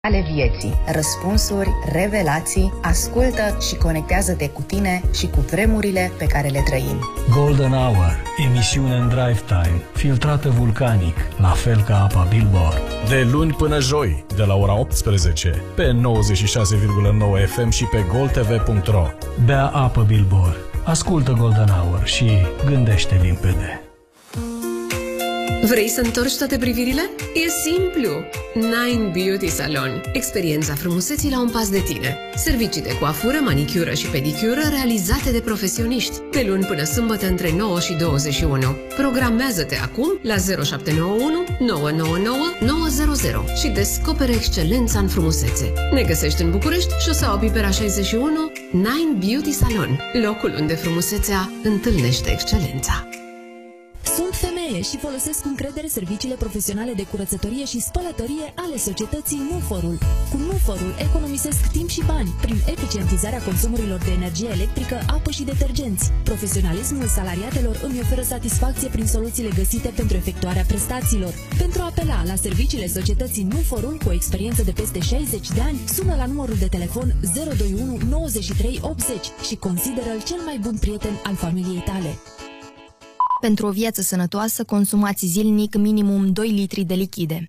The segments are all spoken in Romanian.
ale vieții, răspunsuri, revelații, ascultă și conectează-te cu tine și cu vremurile pe care le trăim. Golden Hour, emisiune în drive time, filtrată vulcanic, la fel ca apa Billboard. De luni până joi, de la ora 18, pe 96,9 FM și pe goldtv.ro. Bea apă Billboard, ascultă Golden Hour și gândește limpede. Vrei să întorci toate privirile? E simplu! Nine Beauty Salon. Experiența frumuseții la un pas de tine. Servicii de coafură, manicură și pedicură realizate de profesioniști. De luni până sâmbătă între 9 și 21. Programează-te acum la 0791 999 900 și descoperă excelența în frumusețe. Ne găsești în București, șoseaua Pipera 61, Nine Beauty Salon. Locul unde frumusețea întâlnește excelența. Sunt femeie și folosesc cu încredere serviciile profesionale de curățătorie și spălătorie ale societății Nuforul. Cu Nuforul economisesc timp și bani prin eficientizarea consumurilor de energie electrică, apă și detergenți. Profesionalismul salariatelor îmi oferă satisfacție prin soluțiile găsite pentru efectuarea prestațiilor. Pentru a apela la serviciile societății Nuforul cu o experiență de peste 60 de ani, sună la numărul de telefon 021 93 80 și consideră-l cel mai bun prieten al familiei tale. Pentru o viață sănătoasă, consumați zilnic minimum 2 litri de lichide.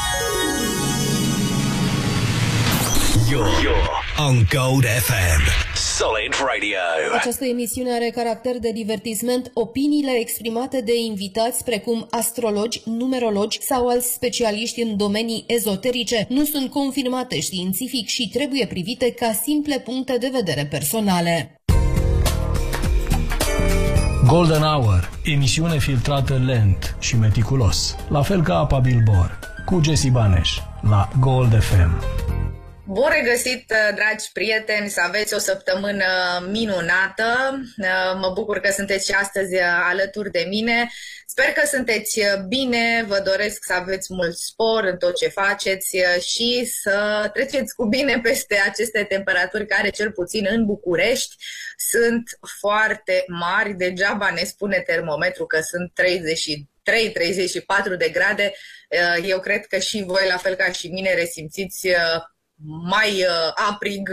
You're on Gold FM. Solid Radio. Această emisiune are caracter de divertisment. Opiniile exprimate de invitați precum astrologi, numerologi sau alți specialiști în domenii ezoterice nu sunt confirmate științific și trebuie privite ca simple puncte de vedere personale. Golden Hour, emisiune filtrată lent și meticulos, la fel ca apa Billboard, cu Jesse Baneș, la Gold FM. Bun regăsit, dragi prieteni, să aveți o săptămână minunată. Mă bucur că sunteți și astăzi alături de mine. Sper că sunteți bine, vă doresc să aveți mult spor în tot ce faceți și să treceți cu bine peste aceste temperaturi care, cel puțin în București, sunt foarte mari. Degeaba ne spune termometru că sunt 33-34 de grade. Eu cred că și voi, la fel ca și mine, resimțiți mai aprig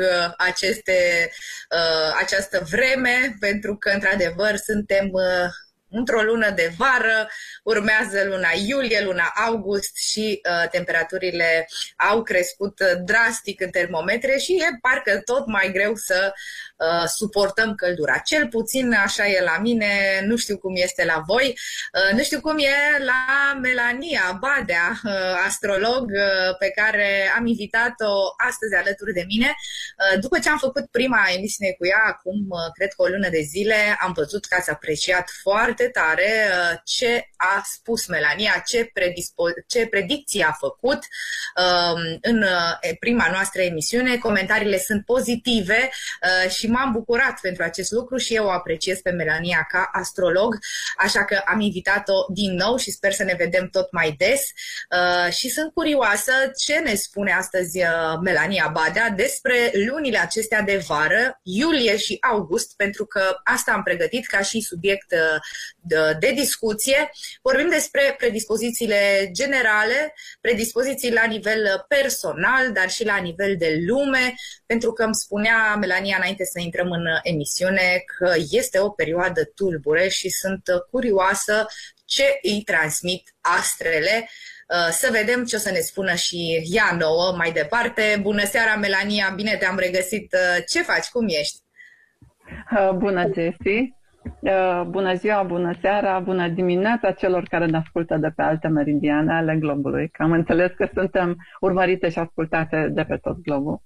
această vreme, pentru că, într-adevăr, suntem într-o lună de vară, urmează luna iulie, luna august și temperaturile au crescut drastic în termometre și e parcă tot mai greu să suportăm căldura. Cel puțin așa e la mine, nu știu cum este la voi, nu știu cum e la Melania Badea, astrolog, pe care am invitat-o astăzi alături de mine. După ce am făcut prima emisiune cu ea, acum cred că o lună de zile, am văzut că ați apreciat foarte tare ce a spus Melania, ce predicții a făcut în prima noastră emisiune. Comentariile sunt pozitive și m-am bucurat pentru acest lucru și eu o apreciez pe Melania ca astrolog, așa că am invitat-o din nou și sper să ne vedem tot mai des și sunt curioasă ce ne spune astăzi Melania Badea despre lunile acestea de vară, iulie și august, pentru că asta am pregătit ca și subiect de discuție. Vorbim despre predispozițiile generale, predispoziții la nivel personal, dar și la nivel de lume, pentru că îmi spunea Melania înainte să intrăm în emisiune că este o perioadă tulbure și sunt curioasă ce îi transmit astrele. Să vedem ce o să ne spună și ea nouă mai departe. Bună seara, Melania, bine te-am regăsit. Ce faci? Cum ești? Bună, Jessie! Bună ziua, bună seara, bună dimineața celor care ne ascultă de pe alte meridiane ale globului, că am înțeles că suntem urmărite și ascultate de pe tot globul.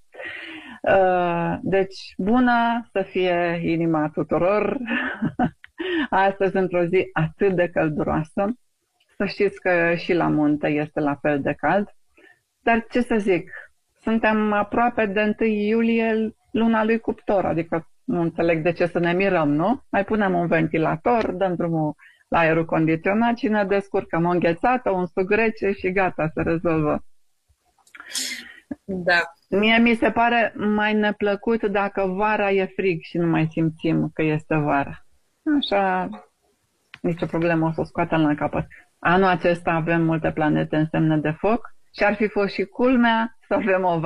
Deci, bună să fie inima tuturor, astăzi într-o zi atât de călduroasă. Să știți că și la munte este la fel de cald, dar ce să zic, suntem aproape de 1 iulie, luna lui cuptor, adică nu înțeleg de ce să ne mirăm, nu? Mai punem un ventilator, dăm drumul la aerul condiționat și ne descurcăm o înghețată, un suc rece și gata, se rezolvă. Da. Mie mi se pare mai neplăcut dacă vara e frig și nu mai simțim că este vara. Așa, nicio problemă, o să o scoatem la capăt. Anul acesta avem multe planete în semne de foc Și ar fi fost și culmea să avem o